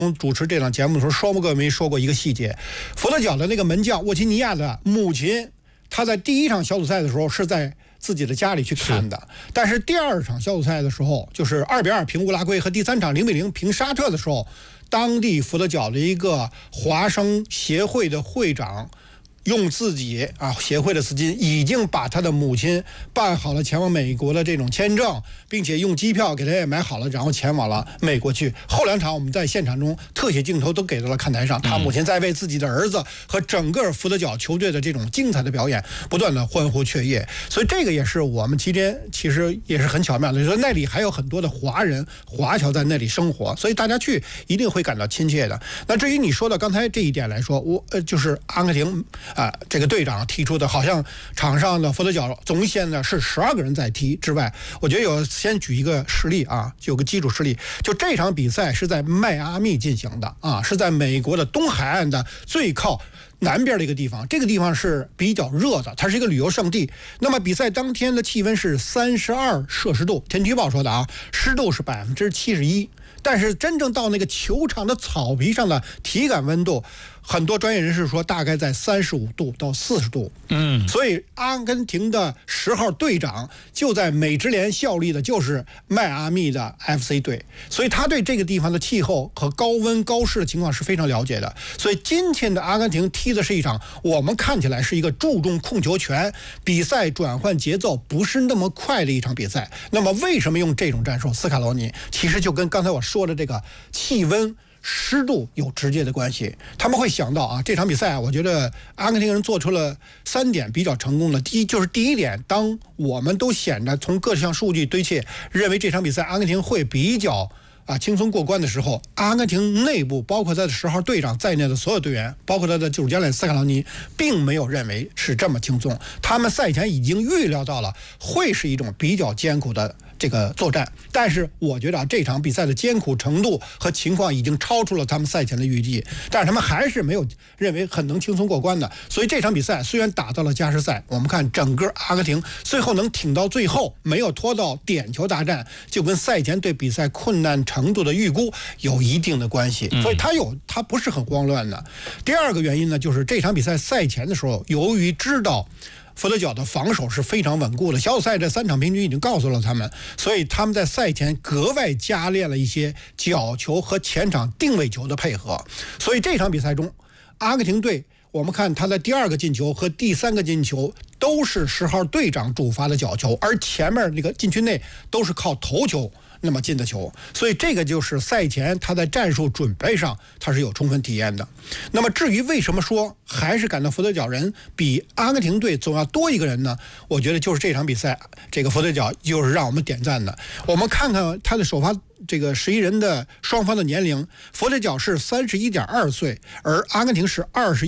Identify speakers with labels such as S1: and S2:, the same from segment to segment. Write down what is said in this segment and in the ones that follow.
S1: 主持这档节目的时候，双木哥没说过一个细节：佛得角的那个门将沃奇尼亚的母亲，他在第一场小组赛的时候是在自己的家里去看的，但是第二场小组赛的时候，就是2-2平乌拉圭和第3场0-0平沙特的时候，当地佛得角的一个华生协会的会长。用自己协会的资金，已经把他的母亲办好了前往美国的这种签证，并且用机票给他也买好了，然后前往了美国去。后2场我们在现场中特写镜头都给到了看台上，他母亲在为自己的儿子和整个福德角球队的这种精彩的表演不断的欢呼雀跃。所以这个也是我们期间其实也是很巧妙的，就是说那里还有很多的华侨在那里生活，所以大家去一定会感到亲切的。那至于你说的刚才这一点来说，就是阿根廷。这个队长提出的，好像场上的佛得角总现在是12个人在踢之外，我觉得先举一个事例有个基础事例，就这场比赛是在迈阿密进行的是在美国的东海岸的最靠南边的一个地方，这个地方是比较热的，它是一个旅游胜地。那么比赛当天的气温是32摄氏度，天气预报说的湿度是71%，但是真正到那个球场的草皮上的体感温度，很多专业人士说大概在35度到40度。所以阿根廷的10号队长就在美职联效力的就是迈阿密的 FC 队，所以他对这个地方的气候和高温高湿的情况是非常了解的。所以今天的阿根廷踢的是一场我们看起来是一个注重控球权、比赛转换节奏不是那么快的一场比赛。那么为什么用这种战术？斯卡罗尼其实就跟刚才我说的这个气温湿度有直接的关系。他们会想到这场比赛我觉得阿根廷人做出了3点比较成功的。第一点，当我们都显得从各项数据堆砌认为这场比赛阿根廷会比较轻松过关的时候，阿根廷内部包括他的10号队长在内的所有队员，包括他的主教练斯卡罗尼，并没有认为是这么轻松。他们赛前已经预料到了会是一种比较艰苦的这个作战，但是我觉得这场比赛的艰苦程度和情况已经超出了他们赛前的预计，但是他们还是没有认为很能轻松过关的。所以这场比赛虽然打到了加时赛，我们看整个阿根廷最后能挺到最后，没有拖到点球大战，就跟赛前对比赛困难程度的预估有一定的关系，所以它不是很慌乱的。第二个原因呢，就是这场比赛赛前的时候，由于知道佛得角的防守是非常稳固的，小组赛这3场平均已经告诉了他们，所以他们在赛前格外加练了一些角球和前场定位球的配合。所以这场比赛中，阿根廷队我们看他的第2个进球和第3个进球都是10号队长主罚的角球，而前面那个禁区内都是靠头球那么进的球，所以这个就是赛前他在战术准备上他是有充分体验的。那么至于为什么说还是感到佛得角人比阿根廷队总要多一个人呢？我觉得就是这场比赛这个佛得角就是让我们点赞的。我们看看他的首发这个11人的双方的年龄，佛得角是31.2岁，而阿根廷是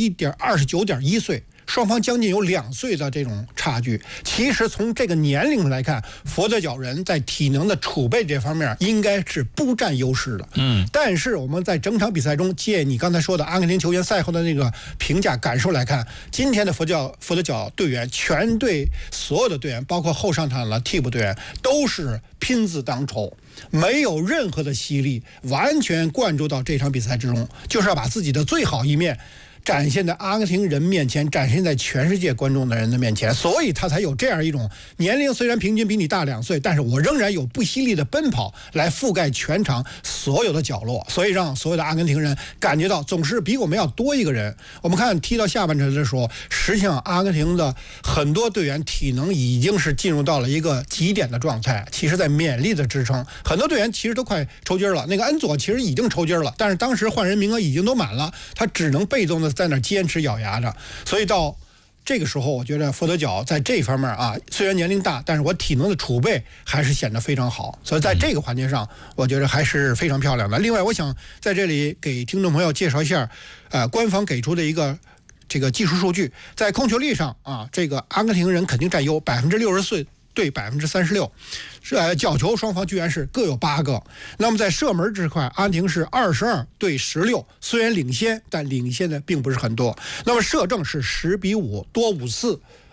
S1: 29.1岁。双方将近有2岁的这种差距。其实从这个年龄来看，佛得角人在体能的储备这方面应该是不占优势的。但是我们在整场比赛中，借你刚才说的阿根廷球员赛后的那个评价感受来看，今天的佛得角队员全队所有的队员，包括后上场的替补队员，都是拼字当抽，没有任何的犀利，完全灌注到这场比赛之中，就是要把自己的最好一面展现在阿根廷人面前，展现在全世界观众的人的面前，所以他才有这样一种年龄虽然平均比你大2岁，但是我仍然有不犀利的奔跑来覆盖全场所有的角落，所以让所有的阿根廷人感觉到总是比我们要多一个人。我们看踢到下半程的时候，实际上阿根廷的很多队员体能已经是进入到了一个极点的状态，其实在勉力的支撑，很多队员其实都快抽筋了。那个恩佐其实已经抽筋了，但是当时换人名额已经都满了，他只能被动的在那坚持咬牙着。所以到这个时候，我觉得佛得角在这方面虽然年龄大，但是我体能的储备还是显得非常好，所以在这个环节上我觉得还是非常漂亮的。另外我想在这里给听众朋友介绍一下官方给出的一个这个技术数据，在控球率上这个阿根廷人肯定占优，64%对36%，角球双方居然是各有8个。那么在射门这块，阿根廷是22对16，虽然领先，但领先的并不是很多。那么射正是10-5，多5次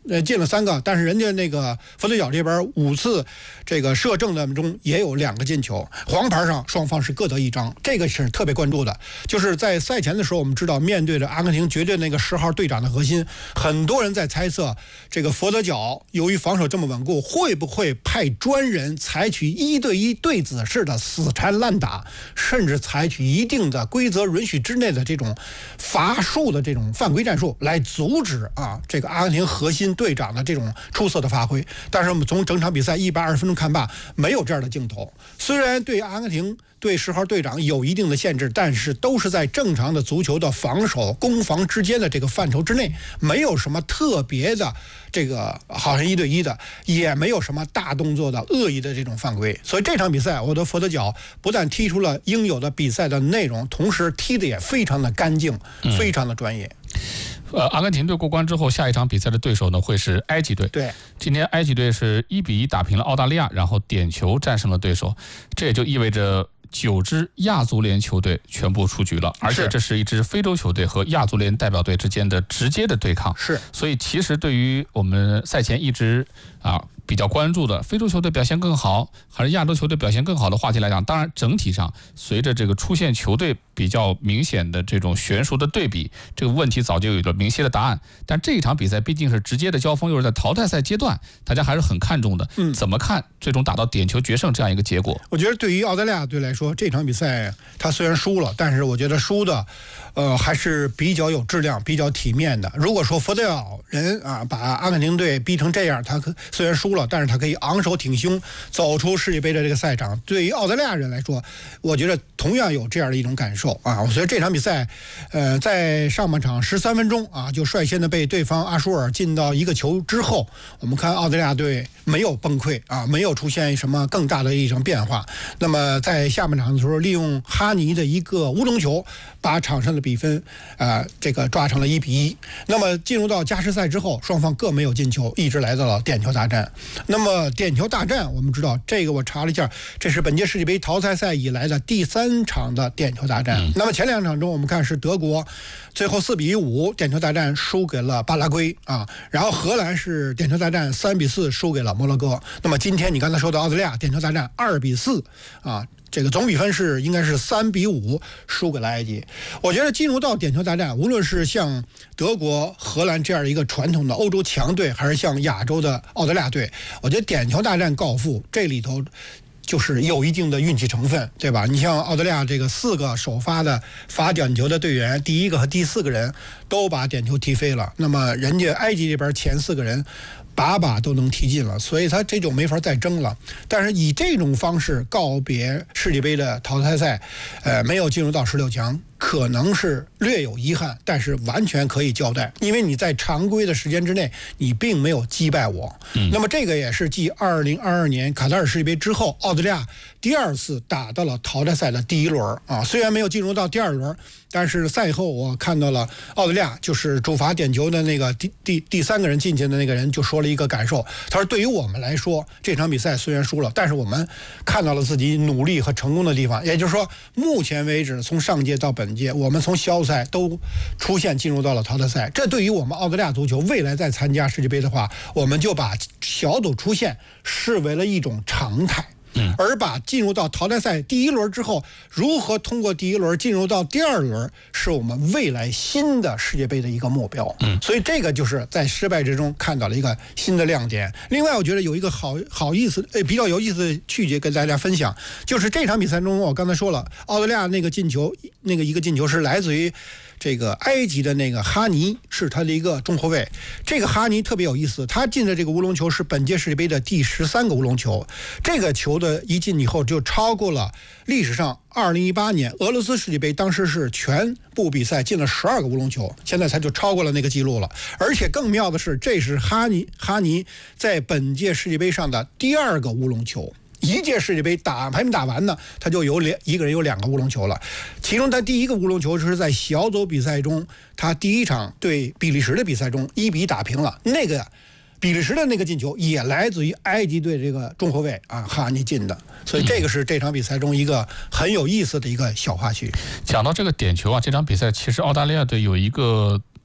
S1: 进了3个，但是人家那个佛得角这边5次这个射正的中也有2个进球，黄牌上双方是各得1张，这个是特别关注的。就是在赛前的时候，我们知道面对着阿根廷绝对那个10号队长的核心，很多人在猜测这个佛得角由于防守这么稳固，会不会派专人采取1对1对子式的死缠烂打，甚至采取一定的规则允许之内的这种罚术的这种犯规战术来阻止这个阿根廷核心队长的这种出色的发挥。但是我们从整场比赛120分钟看罢，没有这样的镜头。虽然对阿根廷对10号队长有一定的限制，但是都是在正常的足球的防守攻防之间的这个范畴之内，没有什么特别的这个好像1对1的，也没有什么大动作的恶意的这种犯规。所以这场比赛我的佛得角不但踢出了应有的比赛的内容，同时踢得也非常的干净，非常的专业。
S2: 阿根廷队过关之后，下一场比赛的对手呢会是埃及队。
S1: 对，
S2: 今天埃及队是1-1打平了澳大利亚，然后点球战胜了对手，这也就意味着9支亚足联球队全部出局了，而且这是一支非洲球队和亚足联代表队之间的直接的对抗。
S1: 是，
S2: 所以其实对于我们赛前一直比较关注的非洲球队表现更好，还是亚洲球队表现更好的话题来讲，当然整体上随着这个出现球队比较明显的这种悬殊的对比，这个问题早就有了明晰的答案。但这一场比赛毕竟是直接的交锋，又是在淘汰赛阶段，大家还是很看重的。怎么看最终打到点球决胜这样一个结果？
S1: 我觉得对于澳大利亚队来说，这场比赛他虽然输了，但是我觉得输的还是比较有质量、比较体面的。如果说佛得角人把阿根廷队逼成这样，他虽然输了，但是他可以昂首挺胸走出世界杯的这个赛场。对于澳大利亚人来说，我觉得同样有这样的一种感受我觉得这场比赛在上半场13分钟就率先的被对方阿舒尔进到1个球之后，我们看澳大利亚队没有崩溃没有出现什么更大的一种变化。那么在下半场的时候，利用哈尼的一个乌龙球把场上的比分这个抓成了1-1。那么进入到加时赛之后，双方各没有进球，一直来到了点球大战。那么点球大战我们知道，这个我查了一下，这是本届世界杯淘汰赛以来的第3场的点球大战。那么前2场中我们看是德国最后4-5点球大战输给了巴拉圭然后荷兰是点球大战3-4输给了摩洛哥。那么今天你刚才说的澳大利亚点球大战2-4这个总比分应该是3-5输给了埃及。我觉得进入到点球大战，无论是像德国、荷兰这样一个传统的欧洲强队，还是像亚洲的澳大利亚队，我觉得点球大战告负，这里头就是有一定的运气成分，对吧？你像澳大利亚这个4个首发的罚点球的队员，第1个和第4个人都把点球踢飞了，那么人家埃及这边前4个人把都能踢进了，所以他这就没法再争了。但是以这种方式告别世界杯的淘汰赛，没有进入到16强，可能是略有遗憾，但是完全可以交代，因为你在常规的时间之内，你并没有击败我。那么这个也是继2022年卡塔尔世界杯之后，澳大利亚第2次打到了淘汰赛的第1轮虽然没有进入到第2轮，但是赛后我看到了澳大利亚就是主罚点球的那个第3个人进去的那个人就说了一个感受，他说对于我们来说，这场比赛虽然输了，但是我们看到了自己努力和成功的地方。也就是说，目前为止从上届到本届，我们从小组赛都出现进入到了淘汰赛，这对于我们澳大利亚足球未来再参加世界杯的话，我们就把小组出现视为了一种常态。而把进入到淘汰赛第1轮之后，如何通过第1轮进入到第2轮，是我们未来新的世界杯的一个目标。所以这个就是在失败之中看到了一个新的亮点。另外，我觉得有一个比较有意思的趣节跟大家分享，就是这场比赛中，我刚才说了，澳大利亚那个进球，一个进球是来自于这个埃及的那个哈尼，是他的一个中后卫。这个哈尼特别有意思，他进的这个乌龙球是本届世界杯的第13个乌龙球。这个球的一进以后，就超过了历史上2018年俄罗斯世界杯，当时是全部比赛进了12个乌龙球，现在他就超过了那个记录了。而且更妙的是，这是哈尼在本届世界杯上的第2个乌龙球。1届世界杯还没打完呢，他就一个人有2个乌龙球了。其中他第1个乌龙球是在小组比赛中，他第1场对比利时的比赛中1-1打平了。那个比利时的那个进球也来自于埃及队这个中后卫哈尼进的。所以这个是这场比赛中一个很有意思的一个小花絮。
S2: 讲到这个点球这场比赛其实澳大利亚队有一个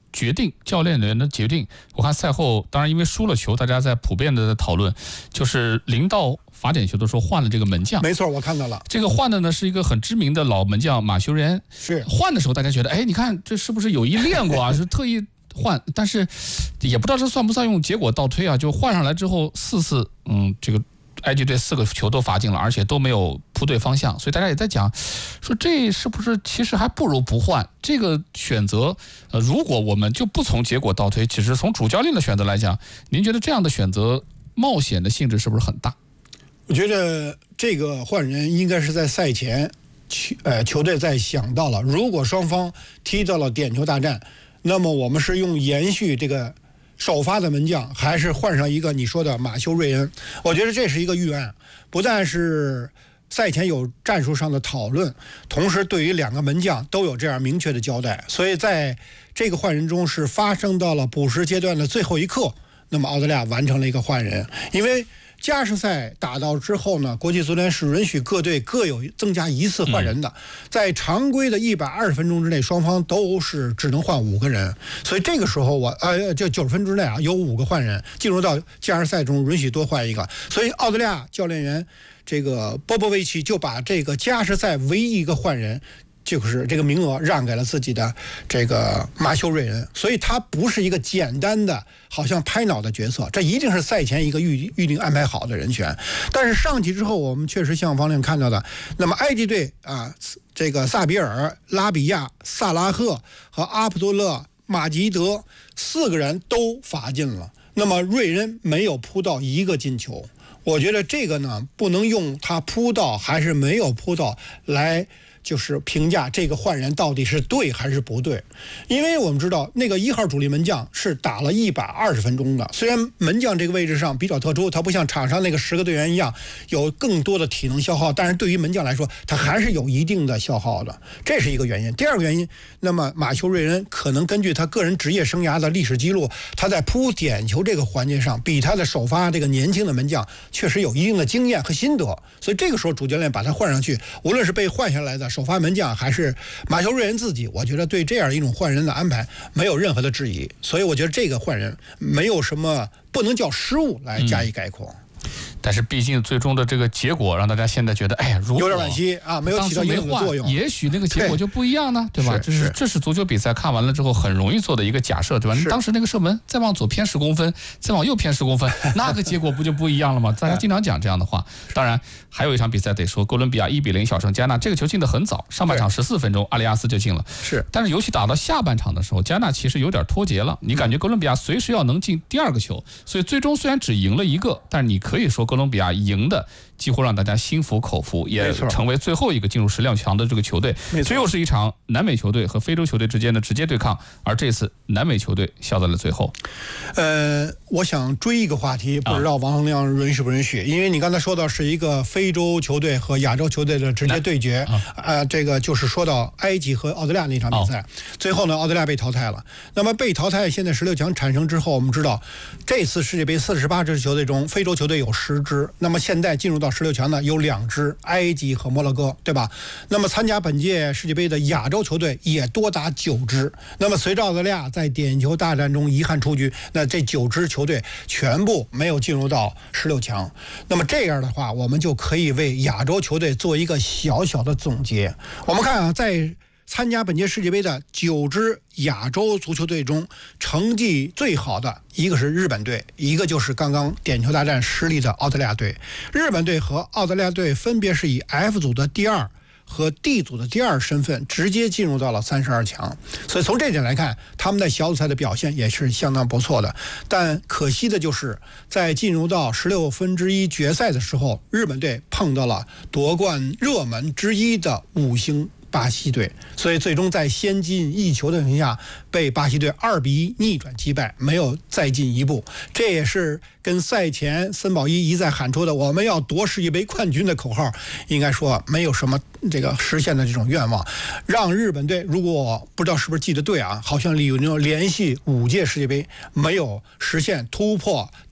S2: 决定，教练员的决定。我看赛后，当然因为输了球，大家在普遍的讨论，就是临到罚点球的时候换了这个门将。
S1: 没错，我看到了。
S2: 这个换的呢是一个很知名的老门将马修瑞恩。
S1: 是
S2: 换的时候，大家觉得，哎，你看这是不是有意练过啊？是特意换，但是也不知道这算不算用结果倒推啊？就换上来之后4次，这个埃及队4个球都罚进了，而且都没有扑对方向，所以大家也在讲，说这是不是其实还不如不换？这个选择，如果我们就不从结果倒推，只是从主教练的选择来讲，您觉得这样的选择冒险的性质是不是很大？
S1: 我觉得这个换人应该是在赛前，球队在想到了，如果双方踢到了点球大战，那么我们是用延续这个首发的门将，还是换上一个你说的马修瑞恩？我觉得这是一个预案，不但是赛前有战术上的讨论，同时对于2个门将都有这样明确的交代。所以在这个换人中是发生到了补时阶段的最后一刻，那么澳大利亚完成了一个换人，因为加时赛打到之后呢，国际足联是允许各队各有增加1次换人的，在常规的120分钟之内，双方都是只能换5个人，所以这个时候就90分之内啊，有5个换人，进入到加时赛中允许多换一个，所以澳大利亚教练员这个波波维奇就把这个加时赛唯一一个换人，就是这个名额让给了自己的这个马修瑞恩，所以他不是一个简单的好像拍脑的角色，这一定是赛前一个预定安排好的人选。但是上去之后，我们确实像王亮看到的，那么埃及队啊，这个萨比尔、拉比亚、萨拉赫和阿卜杜勒、马吉德4个人都罚进了，那么瑞恩没有扑到1个进球。我觉得这个呢，不能用他扑到还是没有扑到来就是评价这个换人到底是对还是不对，因为我们知道那个1号主力门将是打了120分钟的，虽然门将这个位置上比较特殊，他不像场上那个10个队员一样有更多的体能消耗，但是对于门将来说，他还是有一定的消耗的，这是一个原因。第二个原因，那么马修瑞恩可能根据他个人职业生涯的历史记录，他在扑点球这个环节上，比他的首发这个年轻的门将确实有一定的经验和心得，所以这个时候主教练把他换上去，无论是被换下来的首发门将还是马修瑞恩自己，我觉得对这样一种换人的安排没有任何的质疑，所以我觉得这个换人没有什么不能叫失误来加以概括。
S2: 但是毕竟最终的这个结果让大家现在觉得，哎呀，如果
S1: 有点惋惜啊，没有起到应有的作用，
S2: 也许那个结果就不一样呢，对吧？这是足球比赛看完了之后很容易做的一个假设，对吧？当时那个射门再往左偏10公分，再往右偏10公分，那个结果不就不一样了吗？大家经常讲这样的话。当然，还有一场比赛得说，哥伦比亚1-0小胜加纳，这个球进得很早，上半场14分钟，阿里亚斯就进了。
S1: 是，
S2: 但是尤其打到下半场的时候，加纳其实有点脱节了，你感觉哥伦比亚随时要能进第2个球，所以最终虽然只赢了1个，但是你可以说哥伦比亚赢的几乎让大家心服口服，也成为最后一个进入16强的这个球队。这又是一场南美球队和非洲球队之间的直接对抗，而这次南美球队笑在了最后。
S1: 我想追一个话题，不知道王洪亮允许不允许？因为你刚才说到是一个非洲球队和亚洲球队的直接对决，这个就是说到埃及和澳大利亚那场比赛，最后呢，澳大利亚被淘汰了。那么被淘汰，现在16强产生之后，我们知道这次世界杯48支球队中，非洲球队有10支，那么现在进入到16强呢，有2支，埃及和摩洛哥，对吧？那么参加本届世界杯的亚洲球队也多达9支。那么随着澳大利亚在点球大战中遗憾出局，那这9支球队全部没有进入到16强。那么这样的话，我们就可以为亚洲球队做一个小小的总结。我们看啊，在参加本届世界杯的9支亚洲足球队中，成绩最好的一个是日本队，一个就是刚刚点球大战失利的澳大利亚队。日本队和澳大利亚队分别是以 F 组的第2和 D 组的第2身份直接进入到了32强，所以从这点来看，他们在小组赛的表现也是相当不错的。但可惜的就是在进入到1/16决赛的时候，日本队碰到了夺冠热门之一的5星巴西队，所以最终在先进1球的情况下被巴西队2-1逆转击败，没有再进一步。这也是跟赛前森保一再喊出的我们要夺世界杯冠军的口号，应该说没有什么这个实现的这种愿望，让日本队，如果不知道是不是记得对啊，好像有连续5届世界杯没有实现突破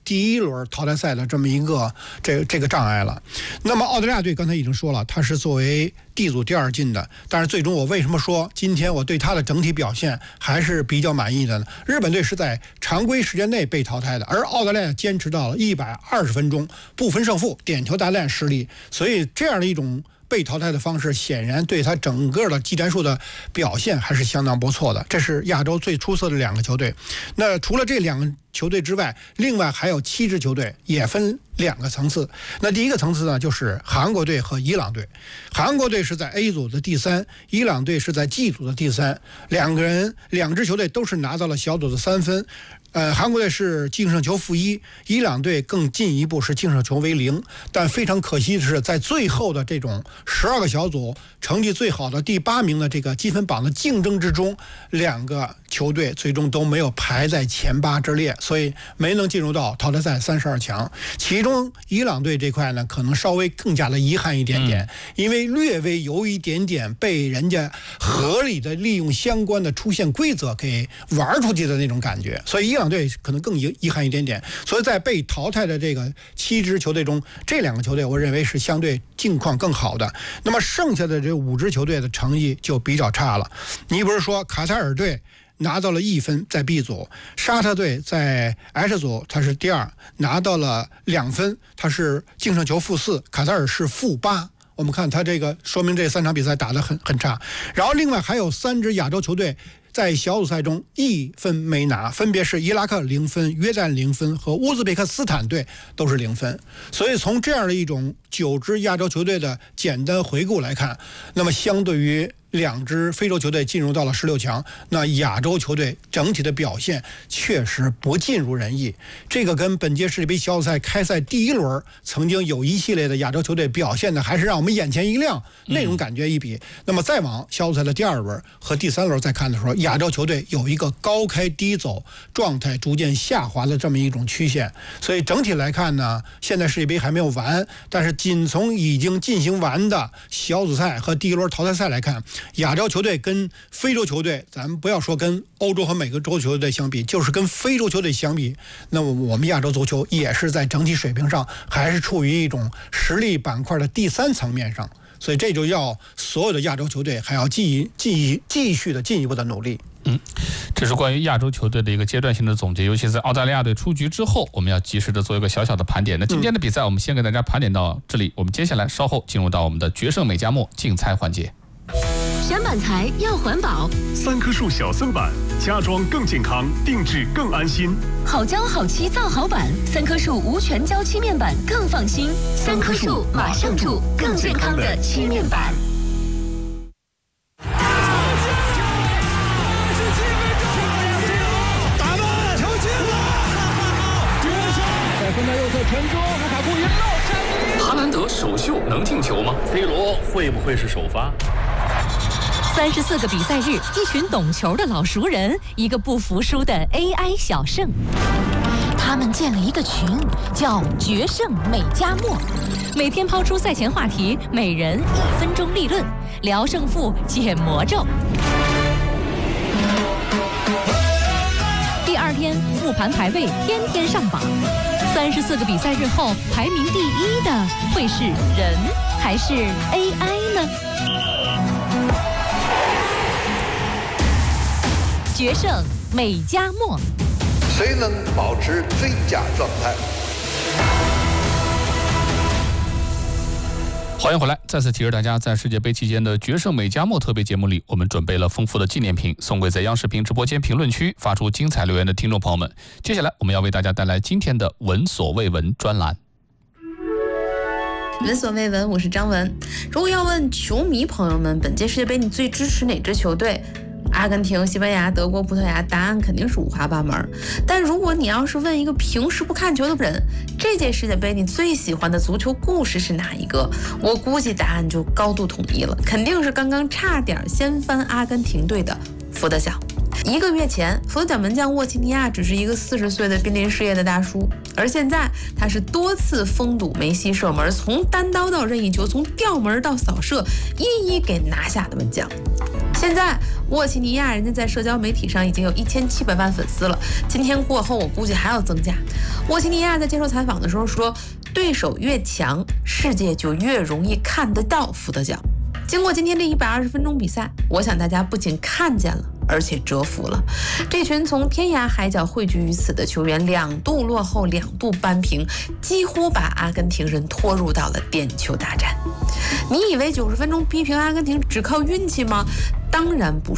S1: 第一轮淘汰赛的这么一个这个障碍了。那么澳大利亚队刚才已经说了，他是作为D 组第2进的，但是最终我为什么说今天我对他的整体表现还是比较满意的呢？日本队是在常规时间内被淘汰的，而澳大利亚坚持到了120分钟不分胜负，点球大战失利，所以这样的一种被淘汰的方式显然对他整个的技战术的表现还是相当不错的。这是亚洲最出色的2个球队。那除了这2个球队之外，另外还有7支球队，也分2个层次。那第一个层次呢，就是韩国队和伊朗队。韩国队是在 A 组的第3，伊朗队是在 G 组的第3。2支球队都是拿到了小组的3分。韩国队是净胜球-1，伊朗队更进一步是净胜球为0。但非常可惜的是，在最后的这种12个小组成绩最好的第8名的这个积分榜的竞争之中，2个球队最终都没有排在前8之列，所以没能进入到淘汰赛32强。其中伊朗队这块呢，可能稍微更加的遗憾一点点，因为略微有一点点被人家合理的利用相关的出线规则给玩出去的那种感觉，所以伊朗队可能更遗憾一点点。所以在被淘汰的这个7支球队中，这2个球队我认为是相对境况更好的。那么剩下的这5支球队的成绩就比较差了。你比如说卡塔尔队拿到了1分，在 B 组；沙特队在 H 组，他是第2，拿到了2分，他是净胜球-4，卡塔尔是-8。我们看他这个，说明这3场比赛打得很差。然后另外还有3支亚洲球队在小组赛中1分没拿，分别是伊拉克0分、约旦0分和乌兹别克斯坦队都是0分。所以从这样的一种9支亚洲球队的简单回顾来看，那么相对于2支非洲球队进入到了16强，那亚洲球队整体的表现确实不尽如人意。这个跟本届世界杯小组赛开赛第1轮曾经有一系列的亚洲球队表现的还是让我们眼前一亮那种感觉一比，那么再往小组赛的第2轮和第3轮再看的时候，亚洲球队有一个高开低走，状态逐渐下滑的这么一种曲线。所以整体来看呢，现在世界杯还没有完，但是仅从已经进行完的小组赛和第1轮淘汰赛来看，亚洲球队跟非洲球队，咱们不要说跟欧洲和美洲球队相比，就是跟非洲球队相比，那么我们亚洲足球也是在整体水平上还是处于一种实力板块的第3层面上。所以这就要所有的亚洲球队还要继续的进一步的努力。
S2: 这是关于亚洲球队的一个阶段性的总结，尤其是澳大利亚队出局之后，我们要及时的做一个小小的盘点。那今天的比赛我们先给大家盘点到这里，我们接下来稍后进入到我们的决胜美加墨竞猜环节。
S3: 选板材要环保
S4: ，3棵树小森板，家装更健康，定制更安心。
S3: 好胶好漆造好板，3棵树无全胶漆面板更放心。3棵树马上住更健康的漆面板。
S5: 打门，球进了！绝杀！在分到右侧传中，卢卡库一漏斩。
S2: 哈兰德首秀能进球吗
S6: ？C 罗会不会是首发
S3: ？34个比赛日，一群懂球的老熟人，一个不服输的 AI 小胜。他们建了一个群，叫“决胜美加墨”，每天抛出赛前话题，每人1分钟立论，聊胜负，解魔咒。第2天复盘排位，天天上榜。34个比赛日后，排名第1的会是人还是 AI 呢？决胜美加墨，
S7: 谁能保持最佳状态？
S2: 欢迎回来，再次提示大家，在世界杯期间的决胜美加墨特别节目里，我们准备了丰富的纪念品，送给在央视频直播间评论区发出精彩留言的听众朋友们。接下来我们要为大家带来今天的闻所未闻专栏。
S8: 闻所未闻，我是张文。如果要问球迷朋友们，本届世界杯你最支持哪支球队？阿根廷、西班牙、德国、葡萄牙，答案肯定是五花八门。但如果你要是问一个平时不看球的人，这届世界杯你最喜欢的足球故事是哪一个？我估计答案就高度统一了，肯定是刚刚差点掀翻阿根廷队的福德角。1个月前，福德角门将沃齐尼亚只是一个40岁的濒临失业的大叔，而现在他是多次封堵梅西射门，从单刀到任意球，从吊门到扫射，一一给拿下的门将。 现在沃齐尼亚人家在社交媒体上已经有1700万粉丝了，今天过后我估计还要增加。沃齐尼亚在接受采访的时候说，对手越强，世界就越容易看得到福德角。经过今天这120分钟比赛，我想大家不仅看见了，而且折服了。这群从天涯海角汇聚于此的球员，2度落后，2度扳平，几乎把阿根廷人拖入到了点球大战。你以为90分钟逼平阿根廷只靠运气吗？当然不